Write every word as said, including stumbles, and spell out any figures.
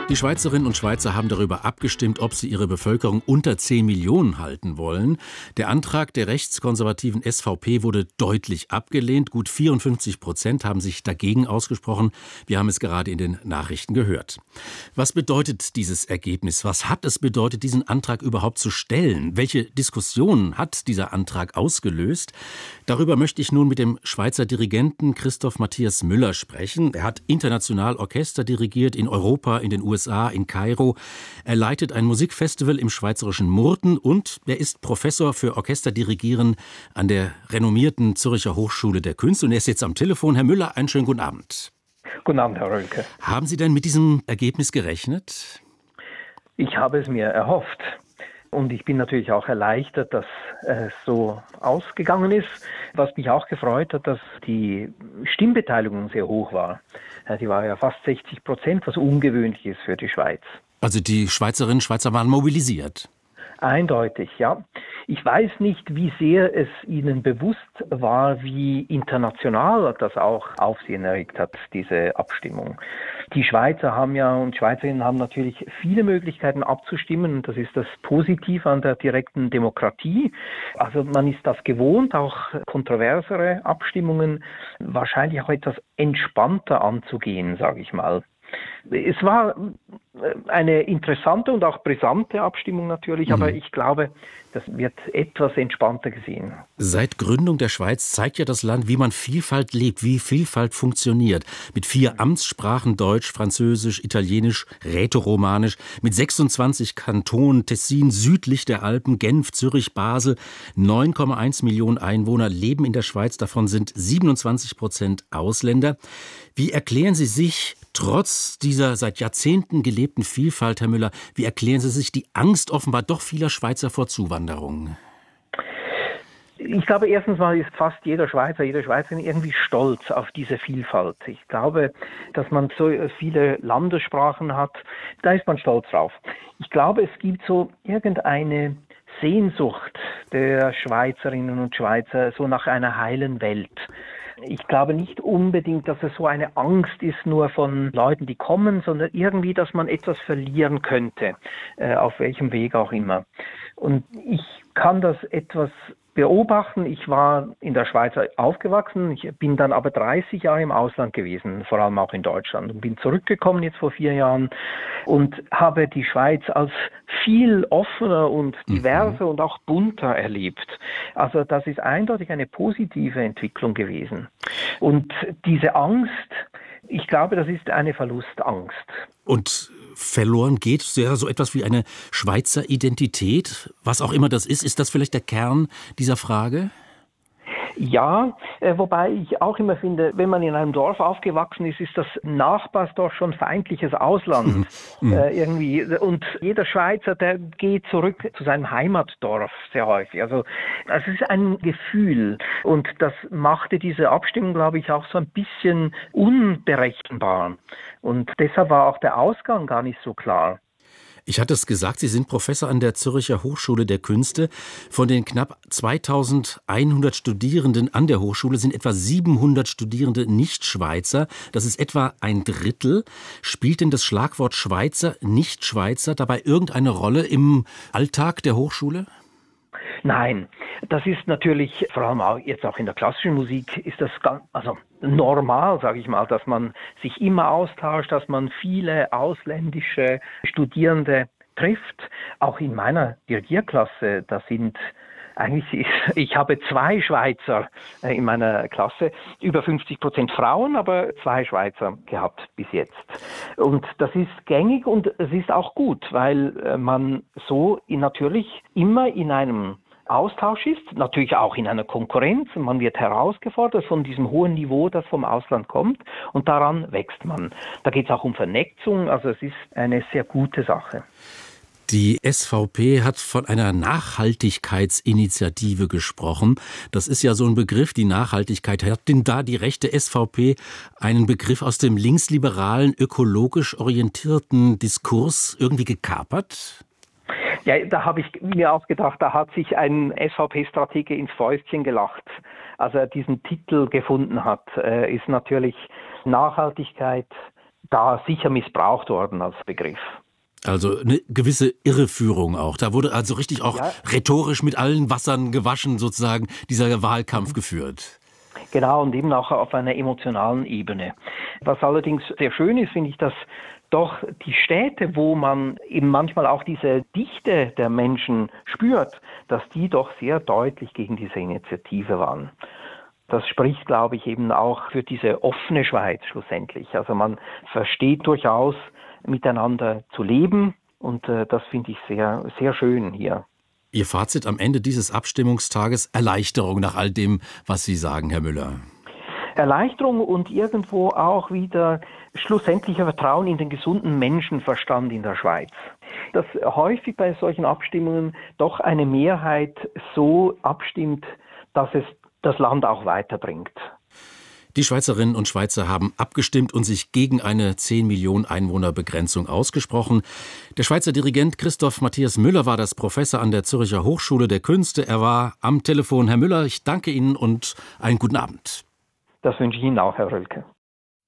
Die Schweizerinnen und Schweizer haben darüber abgestimmt, ob sie ihre Bevölkerung unter zehn Millionen halten wollen. Der Antrag der rechtskonservativen S V P wurde deutlich abgelehnt. Gut vierundfünfzig Prozent haben sich dagegen ausgesprochen. Wir haben es gerade in den Nachrichten gehört. Was bedeutet dieses Ergebnis? Was hat es bedeutet, diesen Antrag überhaupt zu stellen? Welche Diskussionen hat dieser Antrag ausgelöst? Darüber möchte ich nun mit dem Schweizer Dirigenten Christoph Matthias Müller sprechen. Er hat international Orchester dirigiert in Europa, in den U S A, in Kairo. Er leitet ein Musikfestival im schweizerischen Murten und er ist Professor für Orchesterdirigieren an der renommierten Zürcher Hochschule der Künste. Und er ist jetzt am Telefon. Herr Müller, einen schönen guten Abend. Guten Abend, Herr Rölke. Haben Sie denn mit diesem Ergebnis gerechnet? Ich habe es mir erhofft. Und ich bin natürlich auch erleichtert, dass es so ausgegangen ist. Was mich auch gefreut hat, dass die Stimmbeteiligung sehr hoch war. Die war ja fast sechzig Prozent, was ungewöhnlich ist für die Schweiz. Also die Schweizerinnen und Schweizer waren mobilisiert? Eindeutig, ja. Ich weiß nicht, wie sehr es Ihnen bewusst war, wie international das auch Aufsehen erregt hat, diese Abstimmung. Die Schweizer haben ja und Schweizerinnen haben natürlich viele Möglichkeiten abzustimmen. Das ist das Positive an der direkten Demokratie. Also man ist das gewohnt, auch kontroversere Abstimmungen wahrscheinlich auch etwas entspannter anzugehen, sage ich mal. Es war eine interessante und auch brisante Abstimmung natürlich, mhm. aber ich glaube, das wird etwas entspannter gesehen. Seit Gründung der Schweiz zeigt ja das Land, wie man Vielfalt lebt, wie Vielfalt funktioniert. Mit vier Amtssprachen Deutsch, Französisch, Italienisch, Rätoromanisch, mit sechsundzwanzig Kantonen, Tessin südlich der Alpen, Genf, Zürich, Basel. neun Komma eins Millionen Einwohner leben in der Schweiz, davon sind siebenundzwanzig Prozent Ausländer. Wie erklären Sie sich trotz dieser seit Jahrzehnten gelebten Vielfalt, Herr Müller, wie erklären Sie sich die Angst offenbar doch vieler Schweizer vor Zuwanderung? Ich glaube, erstens mal ist fast jeder Schweizer, jede Schweizerin irgendwie stolz auf diese Vielfalt. Ich glaube, dass man so viele Landessprachen hat, da ist man stolz drauf. Ich glaube, es gibt so irgendeine Sehnsucht der Schweizerinnen und Schweizer so nach einer heilen Welt. Ich glaube nicht unbedingt, dass es so eine Angst ist nur von Leuten, die kommen, sondern irgendwie, dass man etwas verlieren könnte, äh, auf welchem Weg auch immer. Und ich kann das etwas beobachten. Ich war in der Schweiz aufgewachsen, ich bin dann aber dreißig Jahre im Ausland gewesen, vor allem auch in Deutschland, und bin zurückgekommen jetzt vor vier Jahren und habe die Schweiz als viel offener und diverser mhm. und auch bunter erlebt. Also das ist eindeutig eine positive Entwicklung gewesen. Und diese Angst, ich glaube, das ist eine Verlustangst. Und verloren geht ja so etwas wie eine Schweizer Identität, was auch immer das ist. Ist das vielleicht der Kern dieser Frage? Ja, äh, wobei ich auch immer finde, wenn man in einem Dorf aufgewachsen ist, ist das Nachbarsdorf schon feindliches Ausland mhm. äh, irgendwie. Und jeder Schweizer, der geht zurück zu seinem Heimatdorf sehr häufig. Also es ist ein Gefühl und das machte diese Abstimmung, glaube ich, auch so ein bisschen unberechenbar. Und deshalb war auch der Ausgang gar nicht so klar. Ich hatte es gesagt, Sie sind Professor an der Zürcher Hochschule der Künste. Von den knapp zweitausendeinhundert Studierenden an der Hochschule sind etwa siebenhundert Studierende Nicht-Schweizer. Das ist etwa ein Drittel. Spielt denn das Schlagwort Schweizer, Nicht-Schweizer dabei irgendeine Rolle im Alltag der Hochschule? Nein, das ist natürlich, vor allem auch jetzt auch in der klassischen Musik, ist das ganz, also normal, sage ich mal, dass man sich immer austauscht, dass man viele ausländische Studierende trifft. Auch in meiner Dirigierklasse, da sind eigentlich, ich habe zwei Schweizer in meiner Klasse, über fünfzig Prozent Frauen, aber zwei Schweizer gehabt bis jetzt. Und das ist gängig und es ist auch gut, weil man so natürlich immer in einem Austausch ist, natürlich auch in einer Konkurrenz. Man wird herausgefordert von diesem hohen Niveau, das vom Ausland kommt, und daran wächst man. Da geht es auch um Vernetzung, also es ist eine sehr gute Sache. Die S V P hat von einer Nachhaltigkeitsinitiative gesprochen. Das ist ja so ein Begriff, die Nachhaltigkeit. Hat denn da die rechte S V P einen Begriff aus dem linksliberalen, ökologisch orientierten Diskurs irgendwie gekapert? Ja, da habe ich mir auch gedacht, da hat sich ein S V P-Stratege ins Fäustchen gelacht, als er diesen Titel gefunden hat. Äh, ist natürlich Nachhaltigkeit da sicher missbraucht worden als Begriff. Also eine gewisse Irreführung auch. Da wurde also richtig auch ja. rhetorisch mit allen Wassern gewaschen sozusagen dieser Wahlkampf geführt. Genau, und eben auch auf einer emotionalen Ebene. Was allerdings sehr schön ist, finde ich, dass doch die Städte, wo man eben manchmal auch diese Dichte der Menschen spürt, dass die doch sehr deutlich gegen diese Initiative waren. Das spricht, glaube ich, eben auch für diese offene Schweiz schlussendlich. Also man versteht durchaus, miteinander zu leben und äh, das finde ich sehr, sehr schön hier. Ihr Fazit am Ende dieses Abstimmungstages: Erleichterung nach all dem, was Sie sagen, Herr Müller. Erleichterung und irgendwo auch wieder schlussendlicher Vertrauen in den gesunden Menschenverstand in der Schweiz. Dass häufig bei solchen Abstimmungen doch eine Mehrheit so abstimmt, dass es das Land auch weiterbringt. Die Schweizerinnen und Schweizer haben abgestimmt und sich gegen eine zehn Millionen Einwohner-Begrenzung ausgesprochen. Der Schweizer Dirigent Christoph Matthias Müller war das Professor an der Zürcher Hochschule der Künste. Er war am Telefon. Herr Müller, ich danke Ihnen und einen guten Abend. Das wünsche ich Ihnen auch, Herr Rölke.